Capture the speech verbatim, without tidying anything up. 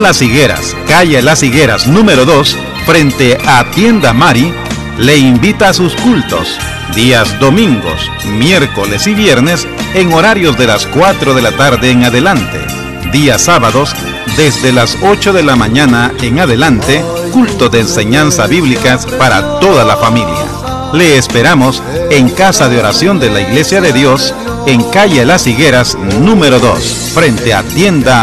Las Higueras, calle Las Higueras número dos, frente a Tienda Mari, le invita a sus cultos, días domingos, miércoles y viernes, en horarios de las cuatro de la tarde en adelante. Días sábados, desde las ocho de la mañana en adelante, culto de enseñanza bíblicas para toda la familia. Le esperamos en Casa de Oración de la Iglesia de Dios, en calle Las Higueras número dos, frente a Tienda